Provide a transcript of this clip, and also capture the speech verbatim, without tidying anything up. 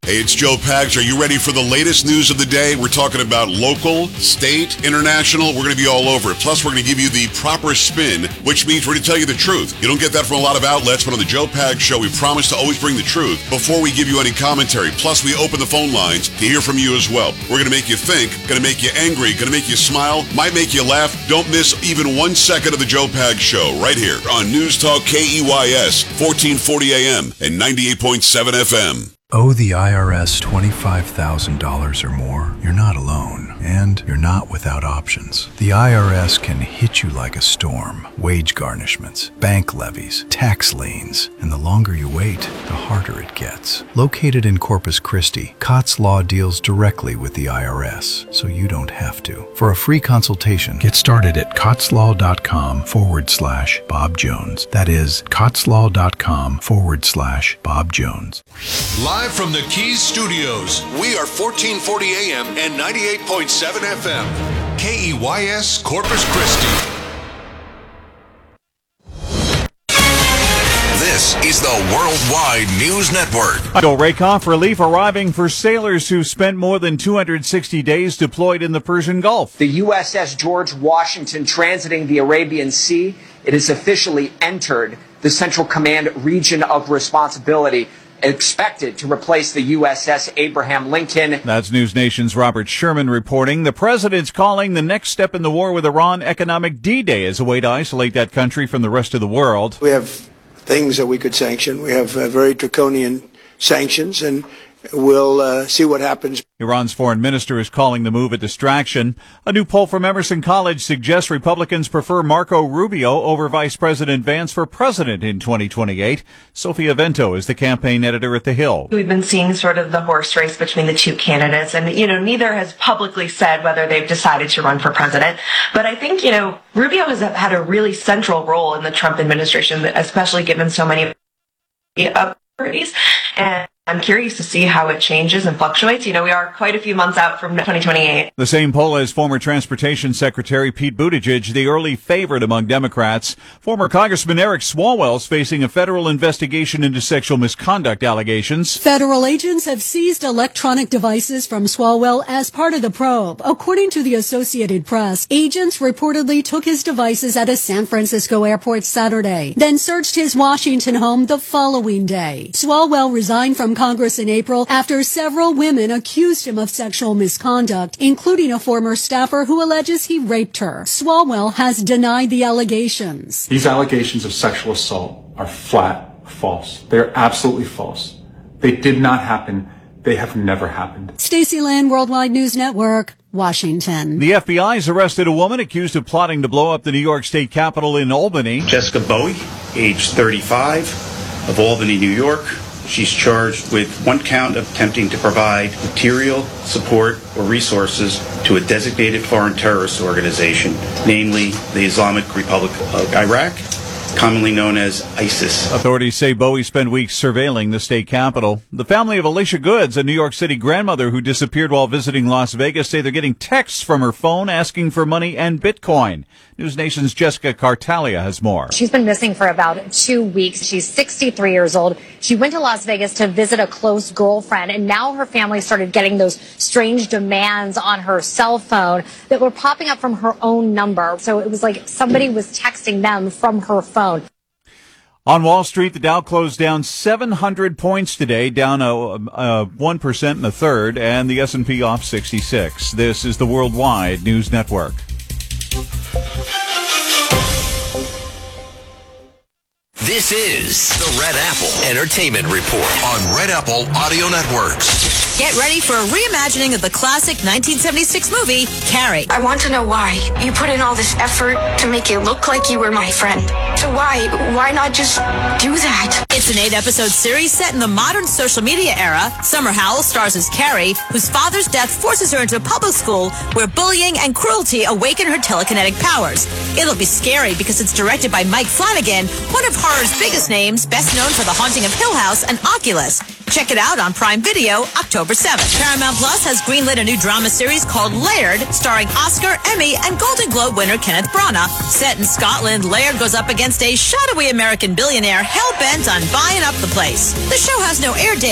Hey, it's Joe Pags. Are you ready for the latest news of the day? We're talking about local, state, international. We're going to be all over it. Plus, we're going to give you the proper spin, which means we're going to tell you the truth. You don't get that from a lot of outlets, but on the Joe Pags Show, we promise to always bring the truth before we give you any commentary. Plus, we open the phone lines to hear from you as well. We're going to make you think, going to make you angry, going to make you smile, might make you laugh. Don't miss even one second of the Joe Pags Show right here on News Talk K E Y S, fourteen forty A M and ninety-eight point seven F M. Owe the I R S twenty-five thousand dollars or more? You're not alone, and you're not without options. The I R S can hit you like a storm. Wage garnishments, bank levies, tax liens, and the longer you wait, the harder it gets. Located in Corpus Christi, Cots Law deals directly with the I R S, so you don't have to. For a free consultation, get started at cotslaw.com forward slash Bob Jones. That is cotslaw.com forward slash Bob Jones. Live from the Keys Studios, we are fourteen forty A M and ninety-eight point seven F M. K E Y S Corpus Christi. This is the Worldwide News Network. Bill Rakoff, relief arriving for sailors who spent more than two hundred sixty days deployed in the Persian Gulf. The U S S George Washington transiting the Arabian Sea. It has officially entered the Central Command region of responsibility, expected to replace the U S S Abraham Lincoln. That's News Nation's Robert Sherman reporting. The president's calling the next step in the war with Iran economic D-Day as a way to isolate that country from the rest of the world. We have things that we could sanction. We have uh, very draconian sanctions, and we'll uh, see what happens. Iran's foreign minister is calling the move a distraction. A new poll from Emerson College suggests Republicans prefer Marco Rubio over Vice President Vance for president in twenty twenty-eight. Sophia Vento is the campaign editor at The Hill. We've been seeing sort of the horse race between the two candidates, and, you know, neither has publicly said whether they've decided to run for president. But I think, you know, Rubio has had a really central role in the Trump administration, especially given so many authorities. And I'm curious to see how it changes and fluctuates. You know, we are quite a few months out from twenty twenty-eight. The same poll as former Transportation Secretary Pete Buttigieg, the early favorite among Democrats. Former Congressman Eric Swalwell is facing a federal investigation into sexual misconduct allegations. Federal agents have seized electronic devices from Swalwell as part of the probe. According to the Associated Press, agents reportedly took his devices at a San Francisco airport Saturday, then searched his Washington home the following day. Swalwell resigned from Congress in April after several women accused him of sexual misconduct, including a former staffer who alleges he raped her. Swalwell has denied the allegations. These allegations of sexual assault are flat false. They're absolutely false. They did not happen. They have never happened. Stacey Land, Worldwide News Network, Washington. The F B I has arrested a woman accused of plotting to blow up the New York State Capitol in Albany. Jessica Bowie, age thirty-five, of Albany, New York. She's charged with one count of attempting to provide material, support, or resources to a designated foreign terrorist organization, namely the Islamic Republic of Iraq, commonly known as ISIS. Authorities say Bowie spent weeks surveilling the state capitol. The family of Alicia Goods, a New York City grandmother who disappeared while visiting Las Vegas, say they're getting texts from her phone asking for money and Bitcoin. News Nation's Jessica Cartalia has more. She's been missing for about two weeks. She's sixty-three years old. She went to Las Vegas to visit a close girlfriend, and now her family started getting those strange demands on her cell phone that were popping up from her own number. So it was like somebody was texting them from her phone. On Wall Street, the Dow closed down seven hundred points today, down a, a one percent and a third, and the S and P off sixty-six. This is the Worldwide News Network. This is the Red Apple Entertainment Report on Red Apple Audio Networks. Get ready for a reimagining of the classic nineteen seventy-six movie, Carrie. I want to know why you put in all this effort to make it look like you were my friend. So why, why not just do that? It's an eight-episode series set in the modern social media era. Summer Howell stars as Carrie, whose father's death forces her into a public school where bullying and cruelty awaken her telekinetic powers. It'll be scary because it's directed by Mike Flanagan, one of horror's biggest names, best known for The Haunting of Hill House and Oculus. Check it out on Prime Video October seventh. Paramount Plus has greenlit a new drama series called Laird, starring Oscar, Emmy, and Golden Globe winner Kenneth Branagh. Set in Scotland, Laird goes up against a shadowy American billionaire hell-bent on buying up the place. The show has no air date.